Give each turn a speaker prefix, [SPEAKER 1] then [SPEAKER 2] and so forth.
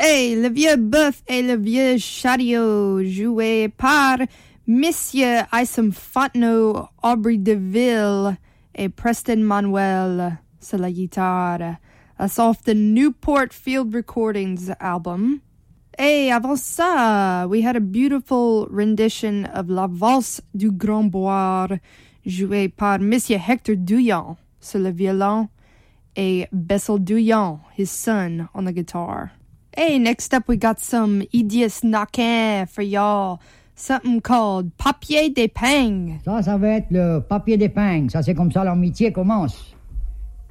[SPEAKER 1] Hey, le vieux bœuf et le vieux chariot, joué par Monsieur Isom Fontenot, Aubrey DeVille et Preston Manuel sur la guitare. That's off the Newport Field Recordings album. Hey, avant ça, we had a beautiful rendition of La Valse du Grand Boire, joué par Monsieur Hector Douillon sur le violon et Bessel Douillon, his son, on the guitar. Hey, next up we got some Idias Naquin for y'all. Something called Papier d'Épingle.
[SPEAKER 2] Ça va être le papier d'épingle. Ça, c'est comme ça l'amitié commence.